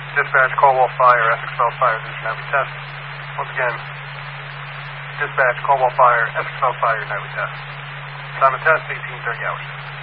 Dispatch, Caldwell Fire, Essex Bell Fire, this is nightly test. Once again, Dispatch, Caldwell Fire, Essex Bell Fire, nightly test. Time of test, 18:30 hours.